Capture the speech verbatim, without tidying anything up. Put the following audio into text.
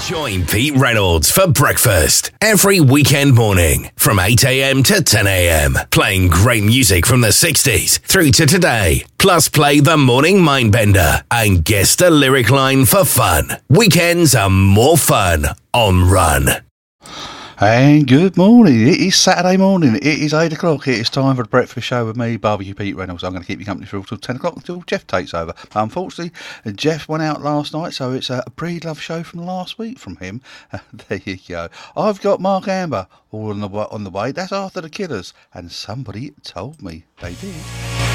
Join Pete Reynolds for breakfast every weekend morning from eight a.m. to ten a.m. Playing great music from the sixties through to today. Plus play the Morning Mindbender and guess the lyric line for fun. Weekends are more fun on Run. And good morning. It is Saturday morning. It is eight o'clock. It is time for the breakfast show with me, Barbecue Pete Reynolds. I'm going to keep you company through till ten o'clock until Jeff takes over. Unfortunately, Jeff went out last night, so it's a pre-love show from last week from him. Uh, there you go. I've got Mark Amber all on the, on the way. That's after the Killers. And somebody told me they did.